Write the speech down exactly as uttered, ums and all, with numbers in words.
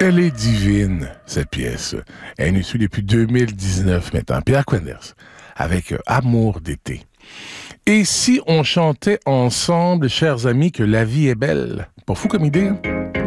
Elle est divine, cette pièce. Elle est issue depuis deux mille dix-neuf maintenant. Pierre Quenders, avec euh, Amour d'été. Et si on chantait ensemble, chers amis, que la vie est belle? Pas fou comme idée, hein?